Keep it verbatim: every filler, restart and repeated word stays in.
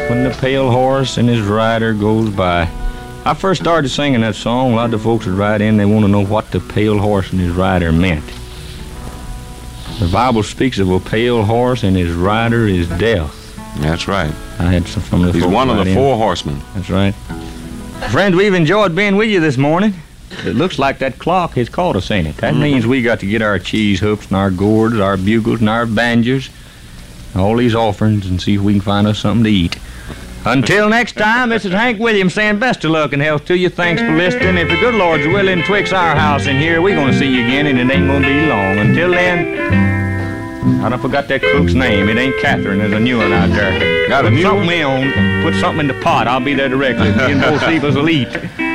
when the pale horse and his rider goes by. I first started singing that song, a lot of folks would write in, they want to know what the pale horse and his rider meant. The Bible speaks of a pale horse and his rider is death. That's right. I had some from the He's folks one of write the in. four horsemen. That's right. Friends, we've enjoyed being with you this morning. It looks like that clock has caught us, ain't it? That Mm-hmm. means we got to get our cheese hoops and our gourds, our bugles and our banjos, all these offerings, and see if we can find us something to eat. Until next time, this is Hank Williams saying best of luck and health to you. Thanks for listening. If the good Lord's willing, twixt our house and here, we're going to see you again, and it ain't going to be long. Until then, I done forgot that cook's name. It ain't Catherine. There's a new one out there. Got a Put new something one? in on. Put something in the pot. I'll be there directly. Me and both Stevens will eat.